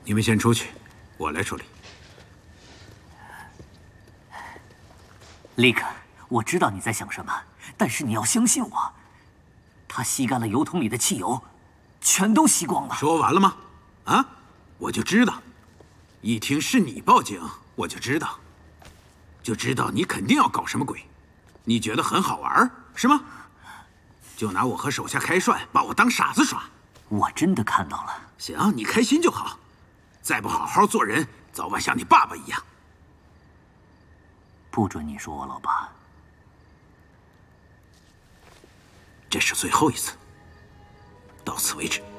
你们先出去，我来处理。 李克，我知道你在想什么，但是你要相信我，他吸干了油桶里的汽油，全都吸光了。 说完了吗？啊，我就知道，一听是你报警，我就知道你肯定要搞什么鬼，你觉得很好玩是吗？就拿我和手下开涮，把我当傻子耍。 我真的看到了。 行，你开心就好。再不好好做人，早晚像你爸爸一样。 不准你说我老爸。 这是最后一次，到此为止。